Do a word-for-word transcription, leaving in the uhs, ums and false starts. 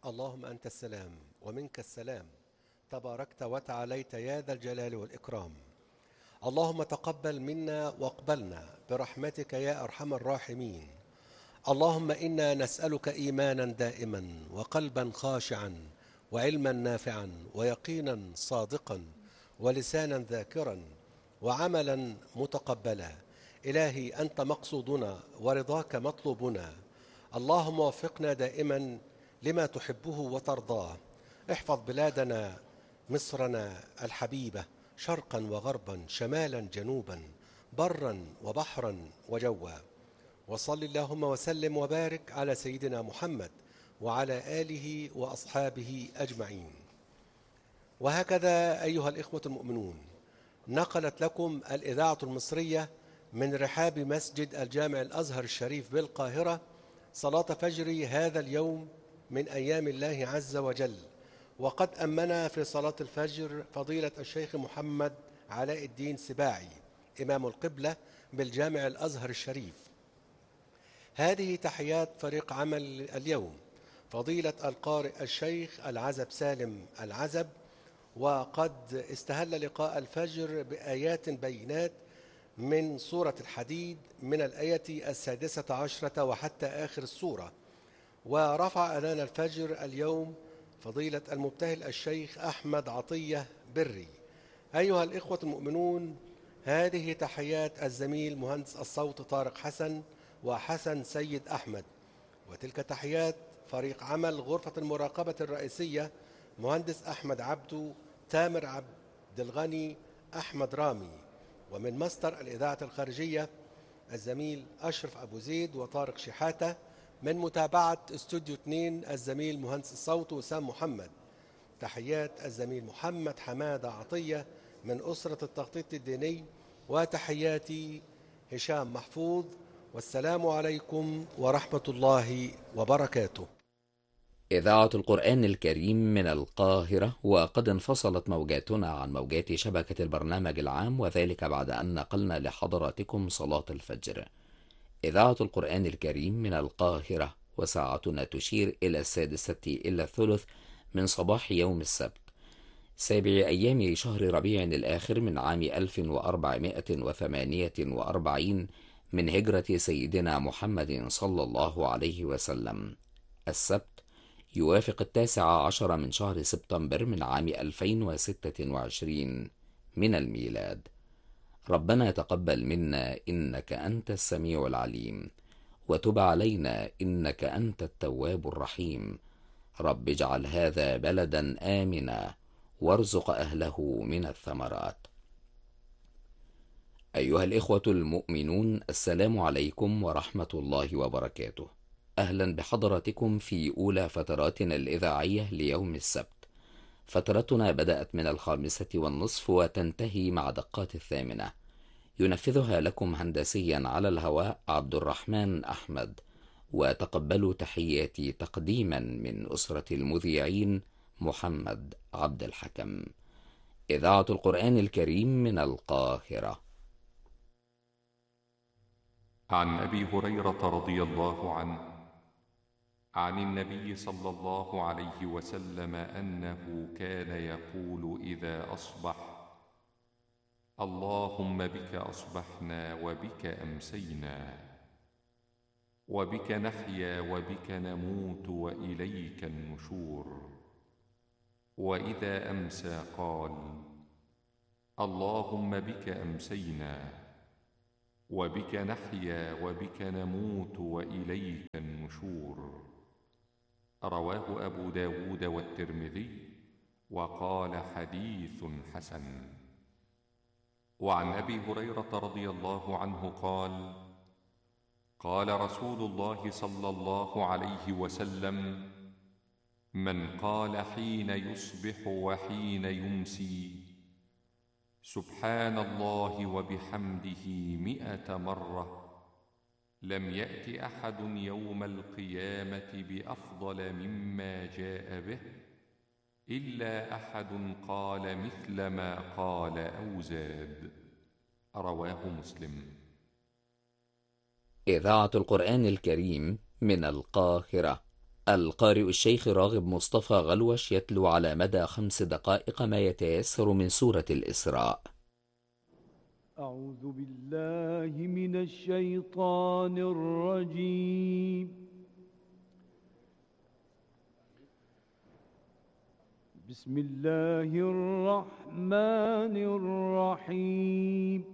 اللهم أنت السلام ومنك السلام، تباركت وتعاليت يا ذا الجلال والإكرام. اللهم تقبل منا واقبلنا برحمتك يا أرحم الراحمين. اللهم إنا نسألك إيمانا دائما وقلبا خاشعا وعلما نافعا ويقينا صادقا ولسانا ذاكرا وعملا متقبلا. إلهي أنت مقصودنا ورضاك مطلوبنا. اللهم وفقنا دائما لما تحبه وترضاه. احفظ بلادنا مصرنا الحبيبة شرقا وغربا شمالا جنوبا برا وبحرا وجوا. وصل اللهم وسلم وبارك على سيدنا محمد وعلى آله وأصحابه أجمعين. وهكذا أيها الإخوة المؤمنون، نقلت لكم الإذاعة المصرية من رحاب مسجد الجامع الأزهر الشريف بالقاهرة صلاة فجر هذا اليوم من أيام الله عز وجل. وقد أمنا في صلاة الفجر فضيلة الشيخ محمد علاء الدين سباعي إمام القبلة بالجامع الأزهر الشريف. هذه تحيات فريق عمل اليوم، فضيلة القارئ الشيخ العزب سالم العزب، وقد استهل لقاء الفجر بآيات بينات من سورة الحديد من الآية السادسة عشرة وحتى آخر السورة. ورفع أذان الفجر اليوم فضيلة المبتهل الشيخ أحمد عطية بري. أيها الإخوة المؤمنون، هذه تحيات الزميل مهندس الصوت طارق حسن وحسن سيد أحمد، وتلك تحيات فريق عمل غرفة المراقبة الرئيسية مهندس أحمد عبدو، تامر عبد الغني، أحمد رامي. ومن مصدر الإذاعة الخارجية الزميل أشرف أبو زيد وطارق شحاتة. من متابعة استوديو اثنين الزميل مهندس الصوت وسام محمد. تحيات الزميل محمد حمادة عطية من أسرة التخطيط الديني، وتحياتي هشام محفوظ. والسلام عليكم ورحمة الله وبركاته. إذاعة القرآن الكريم من القاهرة، وقد انفصلت موجاتنا عن موجات شبكة البرنامج العام، وذلك بعد أن نقلنا لحضراتكم صلاة الفجر. إذاعة القرآن الكريم من القاهرة، وساعتنا تشير إلى السادسة إلا الثلث من صباح يوم السبت سابع أيام شهر ربيع الآخر من عام ألف وأربعمائة وثمانية وأربعين من هجرة سيدنا محمد صلى الله عليه وسلم. السبت يوافق التاسع عشر من شهر سبتمبر من عام ألفين وستة وعشرين من الميلاد. ربنا تقبل منا إنك أنت السميع العليم، وتب علينا إنك أنت التواب الرحيم. رب اجعل هذا بلدا آمنا وارزق أهله من الثمرات. أيها الإخوة المؤمنون، السلام عليكم ورحمة الله وبركاته. أهلا بحضراتكم في أولى فتراتنا الإذاعية ليوم السبت. فترتنا بدأت من الخامسة والنصف وتنتهي مع دقات الثامنة. ينفذها لكم هندسيا على الهواء عبد الرحمن أحمد، وتقبلوا تحياتي تقديما من أسرة المذيعين محمد عبد الحكم. إذاعة القرآن الكريم من القاهرة. عن أبي هريرة رضي الله عنه عن النبي صلى الله عليه وسلم أنه كان يقول إذا أصبح: اللهم بك أصبحنا وبك أمسينا وبك نحيا وبك نموت وإليك النشور. وإذا أمسى قال: اللهم بك أمسينا وبك نحيا وبك نموت وإليك النشور. رواه أبو داود والترمذي، وقال حديث حسن. وعن أبي هريرة رضي الله عنه قال: قال رسول الله صلى الله عليه وسلم: من قال حين يصبح وحين يمسي سبحان الله وبحمده مئة مرة، لم يأت أحد يوم القيامة بأفضل مما جاء به إلا أحد قال مثل ما قال أو زاد. رواه مسلم. إذاعة القرآن الكريم من القاهرة. القارئ الشيخ راغب مصطفى غلوش يتلو على مدى خمس دقائق ما يتيسر من سورة الإسراء. أعوذ بالله من الشيطان الرجيم. بسم الله الرحمن الرحيم.